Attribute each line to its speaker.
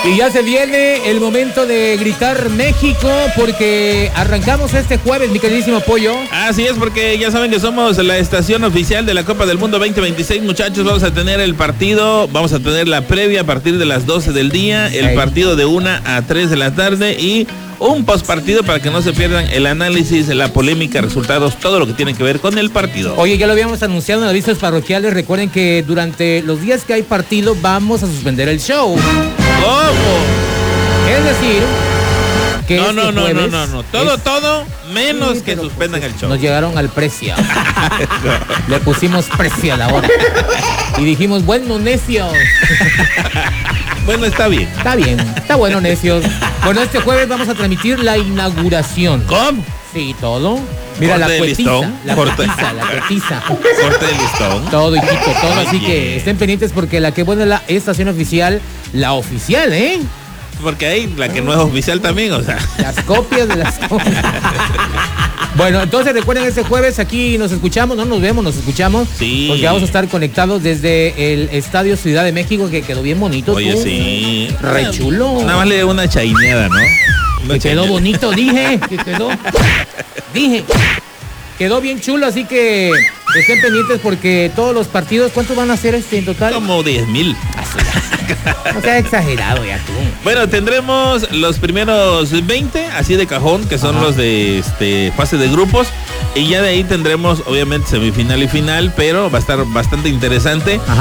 Speaker 1: Y ya se viene el momento de gritar México, porque arrancamos este jueves, mi queridísimo Pollo.
Speaker 2: Así es, porque ya saben que somos la estación oficial de la Copa del Mundo 2026, muchachos. Vamos a tener el partido, vamos a tener la previa a partir de las 12 del día, el partido de 1 a 3 de la tarde y un postpartido para que no se pierdan el análisis, la polémica, resultados, todo lo que tiene que ver con el partido.
Speaker 1: Oye, ya lo habíamos anunciado en avisos parroquiales. Recuerden que durante los días que hay partido vamos a suspender el show.
Speaker 2: ¿Cómo?
Speaker 1: Es decir, que
Speaker 2: no. Todo menos que suspendan el show.
Speaker 1: Nos llegaron al precio. Le pusimos precio a la hora. Y dijimos, bueno, necios.
Speaker 2: Bueno, está bien.
Speaker 1: Está bueno, necios. Bueno, este jueves vamos a transmitir la inauguración.
Speaker 2: ¿Cómo?
Speaker 1: Sí, todo. Mira, la cuetiza. La cuetiza.
Speaker 2: Corte de listón.
Speaker 1: Todo, hijito, todo. Así que estén pendientes porque la que buena es la estación oficial, la oficial, ¿eh?
Speaker 2: Porque hay la que no es oficial también, o sea.
Speaker 1: Las copias de las copias. Bueno, entonces recuerden, este jueves aquí nos escuchamos, no nos vemos, nos escuchamos.
Speaker 2: Sí.
Speaker 1: Porque vamos a estar conectados desde el Estadio Ciudad de México, que quedó bien bonito.
Speaker 2: Oye, sí.
Speaker 1: Re chulo.
Speaker 2: Nada más le dio una chaineada, ¿no?
Speaker 1: Que quedó bonito, dije. Quedó bien chulo, así que estén pendientes porque todos los partidos, ¿cuántos van a ser en total?
Speaker 2: Como 10,000.
Speaker 1: No sea exagerado ya tú.
Speaker 2: Bueno, tendremos los primeros 20, así de cajón, que son los de fase de grupos. Y ya de ahí tendremos, obviamente, semifinal y final, pero va a estar bastante interesante.